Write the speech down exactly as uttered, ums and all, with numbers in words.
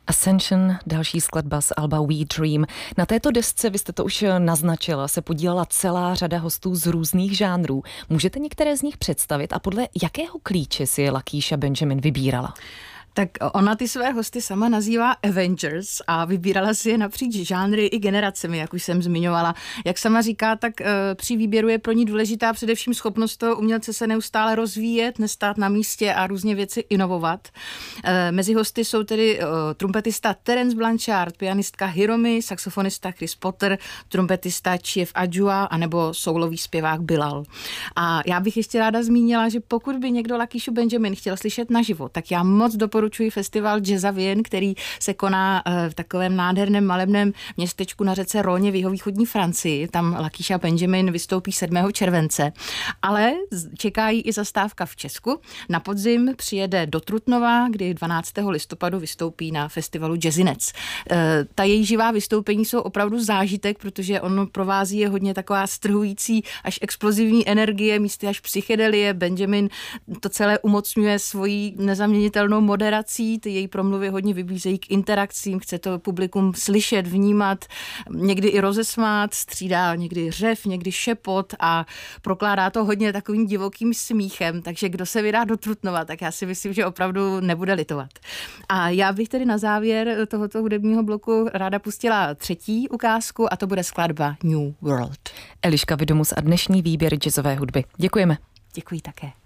Ascension, další skladba z alba We Dream. Na této desce, vy jste to už naznačila, se podílela celá řada hostů z různých žánrů. Můžete některé z nich představit a podle jakého klíče si je Lakíša Benjamin vybírala? Tak ona ty své hosty sama nazývá Avengers a vybírala si je napříč žánry i generacemi, jak už jsem zmiňovala. Jak sama říká, tak e, při výběru je pro ní důležitá především schopnost toho umělce se neustále rozvíjet, nestát na místě a různě věci inovovat. E, mezi hosty jsou tedy e, trumpetista Terence Blanchard, pianistka Hiromi, saxofonista Chris Potter, trumpetista Chief Adjua anebo soulový zpěvák Bilal. A já bych ještě ráda zmínila, že pokud by někdo Lakíšu Benjamin chtěl slyšet naživo, tak já moc doporučuji Doporučuji festival Jazza Wien, který se koná v takovém nádherném malebném městečku na řece Rhône v jihovýchodní Francii. Tam Lakíša Benjamin vystoupí sedmého července. Ale čeká jí i zastávka v Česku. Na podzim přijede do Trutnova, kdy dvanáctého listopadu vystoupí na festivalu Jazzinec. Ta její živá vystoupení jsou opravdu zážitek, protože on provází je hodně taková strhující až explozivní energie, místy až psychedelie. Benjamin to celé umocňuje svojí nezaměnitelnou moderací, ty její promluvy hodně vybízejí k interakcím, chce to publikum slyšet, vnímat, někdy i rozesmát, střídá někdy řev, někdy šepot a prokládá to hodně takovým divokým smíchem, takže kdo se vydá do Trutnova, tak já si myslím, že opravdu nebude litovat. A já bych tedy na závěr tohoto hudebního bloku ráda pustila třetí ukázku a to bude skladba New World. Eliška Vidomus a dnešní výběr jazzové hudby. Děkujeme. Děkuji také.